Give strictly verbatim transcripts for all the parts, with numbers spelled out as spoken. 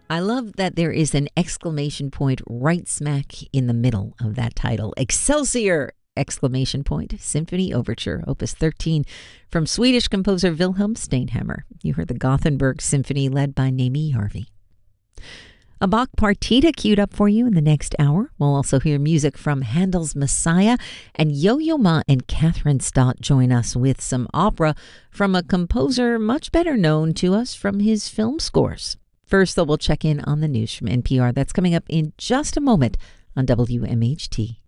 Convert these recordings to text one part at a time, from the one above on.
I love that there is an exclamation point right smack in the middle of that title. Excelsior! Exclamation point. Symphony Overture, Opus thirteen, from Swedish composer Wilhelm Steinhammer. You heard the Gothenburg Symphony led by Naomi Jarvi. A Bach partita queued up for you in the next hour. We'll also hear music from Handel's Messiah, and Yo-Yo Ma and Catherine Stott join us with some opera from a composer much better known to us from his film scores. First, though, we'll check in on the news from N P R. That's coming up in just a moment on W M H T.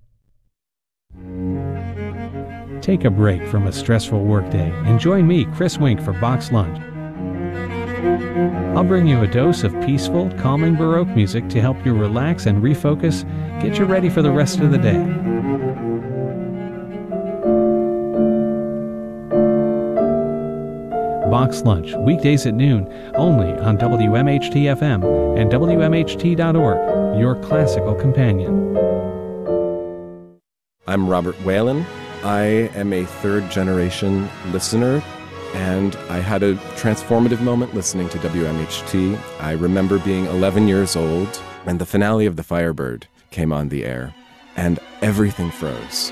Take a break from a stressful workday and join me, Chris Wink, for Bach's Lunch. I'll bring you a dose of peaceful, calming Baroque music to help you relax and refocus, get you ready for the rest of the day. Bach's Lunch, weekdays at noon, only on W M H T F M and W M H T dot org, your classical companion. I'm Robert Whalen. I am a third-generation listener, and I had a transformative moment listening to W M H T. I remember being eleven years old, and the finale of The Firebird came on the air, and everything froze.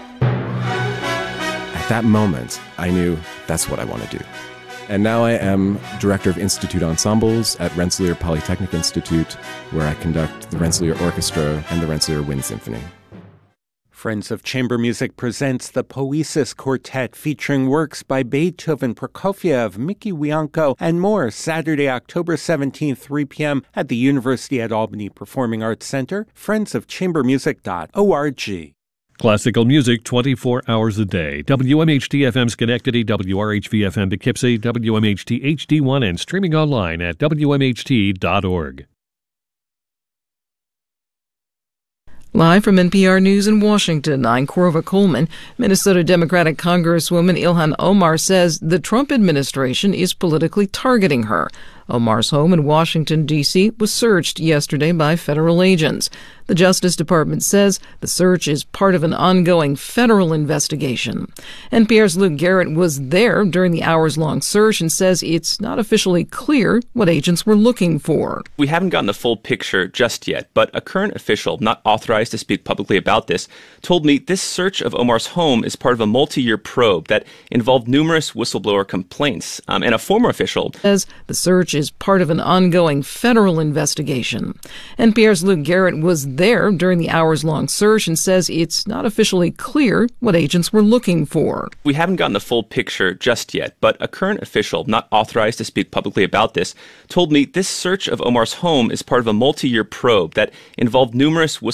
At that moment, I knew that's what I want to do. And now I am Director of Institute Ensembles at Rensselaer Polytechnic Institute, where I conduct the Rensselaer Orchestra and the Rensselaer Wind Symphony. Friends of Chamber Music presents the Poesis Quartet, featuring works by Beethoven, Prokofiev, Mickey Wianko, and more, Saturday, October seventeenth, three p.m. at the University at Albany Performing Arts Center, friends of chamber music dot org. Classical music twenty-four hours a day. W M H T F M Schenectady, W R H V F M Poughkeepsie, W M H T H D one, and streaming online at W M H T dot org. Live from N P R News in Washington, I'm Corva Coleman. Minnesota Democratic Congresswoman Ilhan Omar says the Trump administration is politically targeting her. Omar's home in Washington, D C was searched yesterday by federal agents. The Justice Department says the search is part of an ongoing federal investigation. N P R's Luke Garrett was there during the hours-long search and says it's not officially clear what agents were looking for. We haven't gotten the full picture just yet, but a current official, not authorized to speak publicly about this, told me this search of Omar's home is part of a multi-year probe that involved numerous whistleblower complaints. Um, and a former official says the search is part of an ongoing federal investigation. N P R's Luke Garrett was there during the hours-long search and says it's not officially clear what agents were looking for. We haven't gotten the full picture just yet, but a current official, not authorized to speak publicly about this, told me this search of Omar's home is part of a multi-year probe that involved numerous whistleblower